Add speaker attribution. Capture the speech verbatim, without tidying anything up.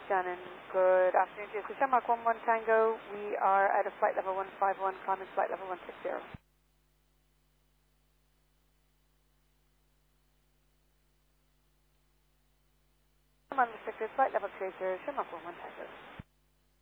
Speaker 1: Shannon. Good afternoon to you. So Shamrock one one Tango, we are out of flight level one five one, climbing flight level one six zero. I'm on restricted flight level two zero, Shamrock one one Tango.